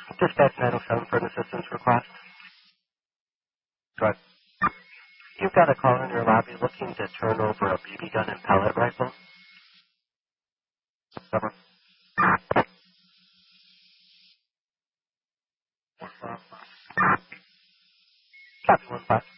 Dispatch 907 for an assistance request. Go ahead. You've got a caller in your lobby looking to turn over a BB gun and pellet rifle. Over. Copy 1-5.